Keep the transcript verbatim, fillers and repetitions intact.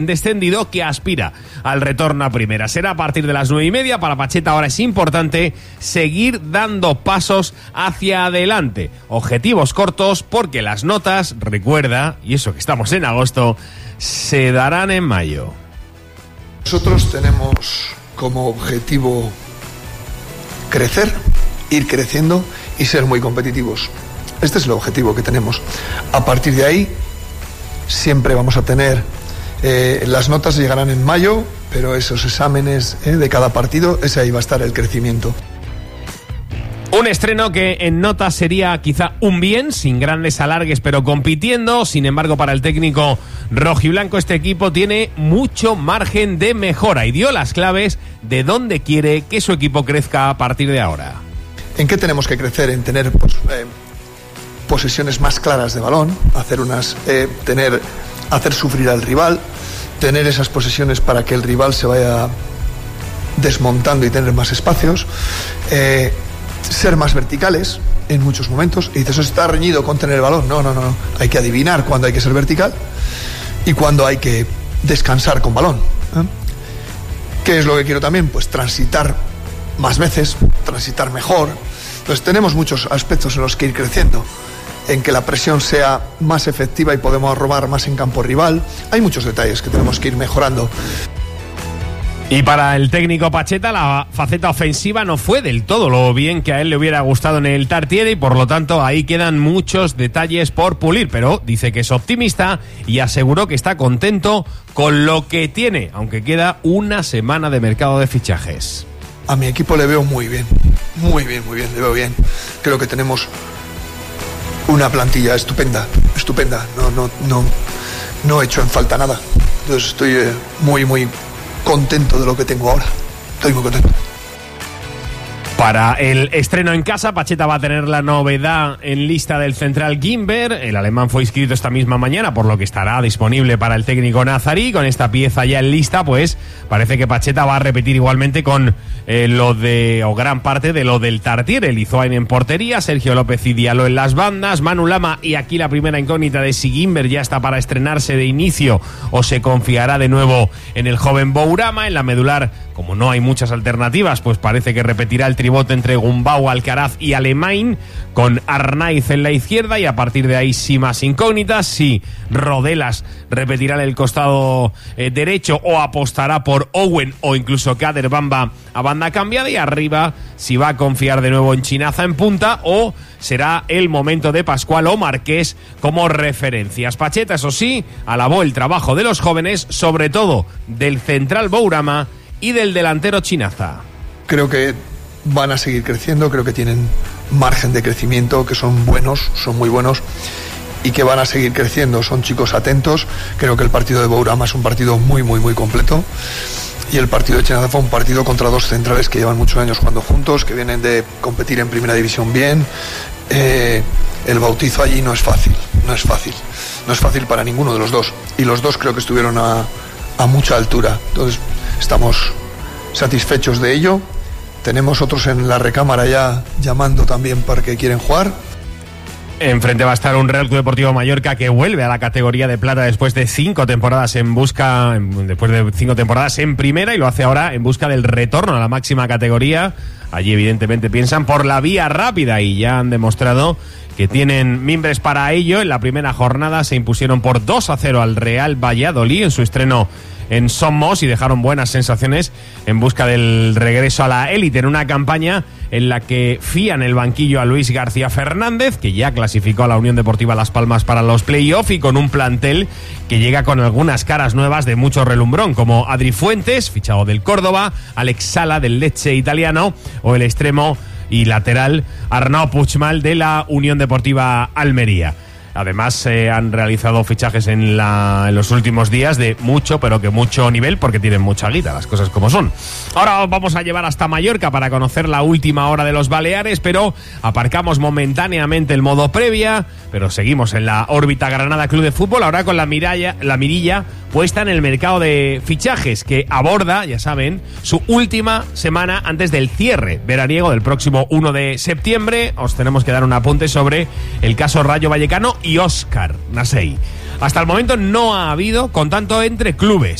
descendido que aspira al retorno a primera. Será a partir de las nueve y media. Para Pacheta ahora es importante seguir dando pasos hacia adelante. Objetivos cortos porque las notas, recuerda, y eso que estamos en agosto, se darán en mayo. Nosotros tenemos como objetivo crecer, ir creciendo y ser muy competitivos. Este es el objetivo que tenemos. A partir de ahí siempre vamos a tener Eh, las notas llegarán en mayo, pero esos exámenes eh, de cada partido, ese ahí va a estar el crecimiento. Un estreno que en notas sería quizá un bien, sin grandes alargues, pero compitiendo. Sin embargo, para el técnico rojiblanco, este equipo tiene mucho margen de mejora y dio las claves de dónde quiere que su equipo crezca a partir de ahora. ¿En qué tenemos que crecer? En tener pues, eh, posesiones más claras de balón, hacer unas, eh, tener... hacer sufrir al rival, tener esas posesiones para que el rival se vaya desmontando y tener más espacios, eh, ser más verticales en muchos momentos. Y dices, eso está reñido con tener el balón. No, no, no, no. Hay que adivinar cuándo hay que ser vertical y cuándo hay que descansar con balón. ¿eh? ¿Qué es lo que quiero también? Pues transitar más veces, transitar mejor. Entonces tenemos muchos aspectos en los que ir creciendo, en que la presión sea más efectiva y podemos robar más en campo rival. Hay muchos detalles que tenemos que ir mejorando. Y para el técnico Pacheta, la faceta ofensiva no fue del todo lo bien que a él le hubiera gustado en el Tartiere y por lo tanto ahí quedan muchos detalles por pulir, pero dice que es optimista y aseguró que está contento con lo que tiene, aunque queda una semana de mercado de fichajes. A mi equipo le veo muy bien, muy bien, muy bien, le veo bien. Creo que tenemos una plantilla estupenda, estupenda. No, no, no, no he hecho en falta nada. Entonces estoy eh, muy, muy contento de lo que tengo ahora. Estoy muy contento. Para el estreno en casa, Pacheta va a tener la novedad en lista del central Gimber. El alemán fue inscrito esta misma mañana, por lo que estará disponible para el técnico nazarí. Con esta pieza ya en lista, pues parece que Pacheta va a repetir igualmente con eh, lo de, o gran parte de lo del Tartiere. Lizoain en portería, Sergio López y Diallo en las bandas, Manu Lama, y aquí la primera incógnita de si Gimber ya está para estrenarse de inicio o se confiará de nuevo en el joven Bourama. En la medular, como no hay muchas alternativas, pues parece que repetirá el tribote entre Gumbau, Alcaraz y Alemán, con Arnaiz en la izquierda, y a partir de ahí sí más incógnitas. Si Rodelas repetirá en el costado eh, derecho o apostará por Owen o incluso Kader Bamba a banda cambiada, y arriba si va a confiar de nuevo en Chinaza en punta o será el momento de Pascual o Marqués como referencias. Pacheta, eso sí, alabó el trabajo de los jóvenes, sobre todo del central Bourama y del delantero Chinaza. Creo que van a seguir creciendo, creo que tienen margen de crecimiento, que son buenos, son muy buenos y que van a seguir creciendo. Son chicos atentos. Creo que el partido de Bourama es un partido muy, muy, muy completo. Y el partido de Chinaza fue un partido contra dos centrales que llevan muchos años jugando juntos, que vienen de competir en primera división bien. Eh, el bautizo allí no es fácil, no es fácil. No es fácil para ninguno de los dos. Y los dos creo que estuvieron a, a mucha altura. Entonces, estamos satisfechos de ello. Tenemos otros en la recámara ya llamando también porque quieren jugar. Enfrente va a estar un Real Club Deportivo Mallorca que vuelve a la categoría de plata después de cinco temporadas en busca, después de cinco temporadas en primera, y lo hace ahora en busca del retorno a la máxima categoría. Allí evidentemente piensan por la vía rápida y ya han demostrado que tienen mimbres para ello. En la primera jornada se impusieron por dos a cero al Real Valladolid en su estreno en Somos y dejaron buenas sensaciones en busca del regreso a la élite, en una campaña en la que fían el banquillo a Luis García Fernández, que ya clasificó a la Unión Deportiva Las Palmas para los play-off, y con un plantel que llega con algunas caras nuevas de mucho relumbrón, como Adri Fuentes, fichado del Córdoba, Alex Sala del Lecce italiano, o el extremo y lateral Arnau Puigmal de la Unión Deportiva Almería. Además, se eh, han realizado fichajes en, la, en los últimos días de mucho, pero que mucho nivel, porque tienen mucha guita, las cosas como son. Ahora vamos a llevar hasta Mallorca para conocer la última hora de los Baleares, pero aparcamos momentáneamente el modo previa, pero seguimos en la órbita Granada Club de Fútbol, ahora con la, miralla, la mirilla puesta en el mercado de fichajes, que aborda, ya saben, su última semana antes del cierre veraniego del próximo uno de septiembre. Os tenemos que dar un apunte sobre el caso Rayo Vallecano y Óscar Nasei. Hasta el momento no ha habido contacto entre clubes.